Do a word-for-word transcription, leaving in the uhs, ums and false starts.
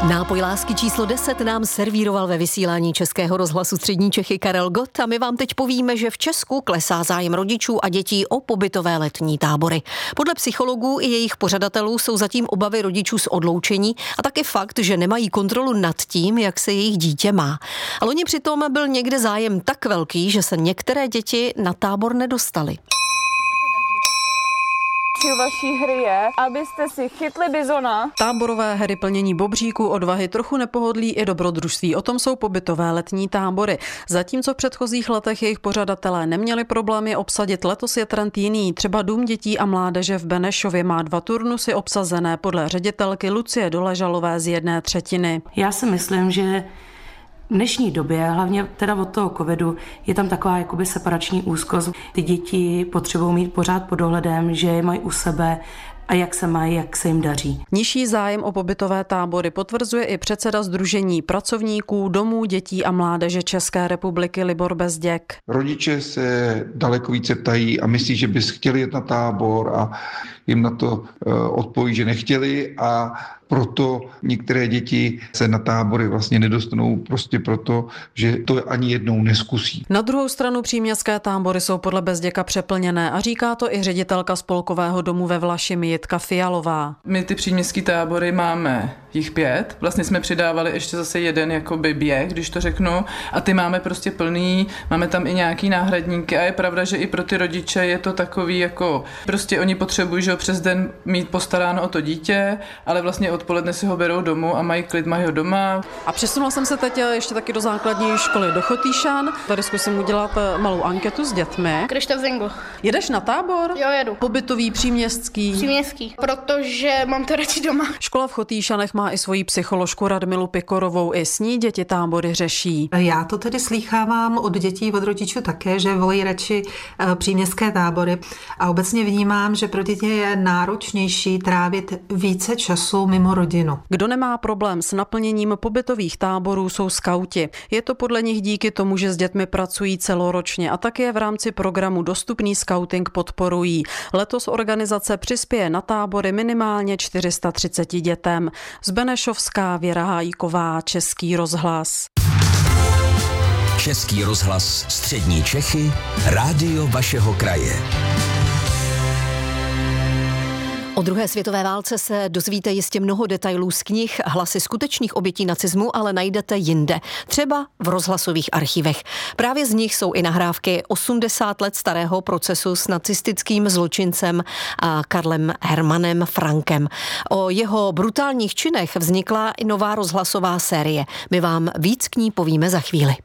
Nápoj lásky číslo deset nám servíroval ve vysílání Českého rozhlasu Střední Čechy Karel Gott a my vám teď povíme, že v Česku klesá zájem rodičů a dětí o pobytové letní tábory. Podle psychologů i jejich pořadatelů jsou zatím obavy rodičů z odloučení a taky fakt, že nemají kontrolu nad tím, jak se jejich dítě má. A loni přitom byl někde zájem tak velký, že se některé děti na tábor nedostaly. Cíl vaší hry je, abyste si chytli bizona. Táborové hry plnění bobříků, odvahy, trochu nepohodlí i dobrodružství. O tom jsou pobytové letní tábory. Zatímco v předchozích letech jejich pořadatelé neměli problémy obsadit, letos je trend jiný. Třeba Dům dětí a mládeže v Benešově má dva turnusy obsazené podle ředitelky Lucie Doležalové z jedné třetiny. Já si myslím, že v dnešní době, hlavně teda od toho covidu, je tam taková jakoby separační úzkost. Ty děti potřebují mít pořád pod dohledem, že je mají u sebe a jak se mají, jak se jim daří. Nižší zájem o pobytové tábory potvrzuje i předseda Sdružení pracovníků Domů dětí a mládeže České republiky Libor Bezděk. Rodiče se daleko více ptají a myslí, že by chtěli jet na tábor a jim na to odpoví, že nechtěli a proto některé děti se na tábory vlastně nedostanou prostě proto, že to ani jednou neskusí. Na druhou stranu příměstské tábory jsou podle Bezděka přeplněné a říká to i ředitelka Spolkového domu ve Vlašimi Jitka Fialová. My ty příměstské tábory máme jich pět, vlastně jsme přidávali ještě zase jeden jakoby běh, když to řeknu, a ty máme prostě plný, máme tam i nějaký náhradníky a je pravda, že i pro ty rodiče je to takový jako, prostě oni potřebují, že přes den mít postaráno o to dítě, ale vlastně odpoledne si ho berou domů a mají klid, mají ho doma. A přesunula jsem se teď ještě taky do základní školy do Chotýšan. Tady zkusím udělat malou anketu s dětmi. Krištof Zengl. Jedeš na tábor? Jo, jedu. Pobytový, příměstský? Příměstský, protože mám to radši doma. Škola v Chotýšanech má i svoji psycholožku Radmilu Pikorovou, i s ní děti tábory řeší. Já to tedy slýchávám od dětí, od rodičů také, že volí radši příměstské tábory a obecně vnímám, že pro děti je náročnější trávit více času mimo rodinu. Kdo nemá problém s naplněním pobytových táborů, jsou skauti. Je to podle nich díky tomu, že s dětmi pracují celoročně a také v rámci programu Dostupný skauting podporují. Letos organizace přispěje na tábory minimálně čtyři sta třicet dětem. Z Benešovská Věra Hájková, Český rozhlas. Český rozhlas Střední Čechy, rádio vašeho kraje. O druhé světové válce se dozvíte jistě mnoho detailů z knih, hlasy skutečných obětí nacismu, ale najdete jinde, třeba v rozhlasových archivech. Právě z nich jsou i nahrávky osmdesát let starého procesu s nacistickým zločincem a Karlem Hermanem Frankem. O jeho brutálních činech vznikla i nová rozhlasová série. My vám víc k ní povíme za chvíli.